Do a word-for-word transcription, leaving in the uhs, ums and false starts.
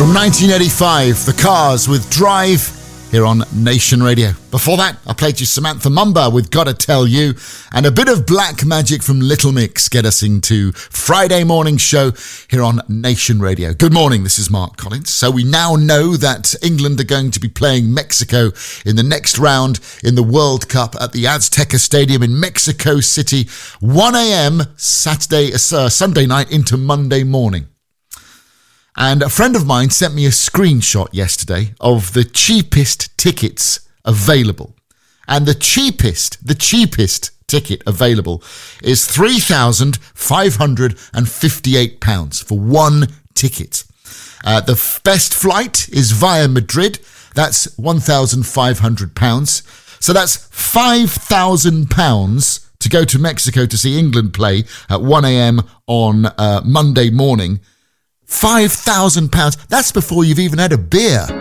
From nineteen eighty-five, The Cars with Drive here on Nation Radio. Before that, I played you Samantha Mumba with Gotta Tell You, and a bit of Black Magic from Little Mix get us into Friday morning show here on Nation Radio. Good morning, this is Mark Collins. So we now know that England are going to be playing Mexico in the next round in the World Cup at the Azteca Stadium in Mexico City, one a.m. Saturday, uh, Sunday night into Monday morning. And a friend of mine sent me a screenshot yesterday of the cheapest tickets available. And the cheapest, the cheapest ticket available is three thousand five hundred fifty-eight pounds for one ticket. Uh, the f- best flight is via Madrid. That's one thousand five hundred pounds. So that's five thousand pounds to go to Mexico to see England play at one a.m. on uh, Monday morning. five thousand pounds. That's before you've even had a beer.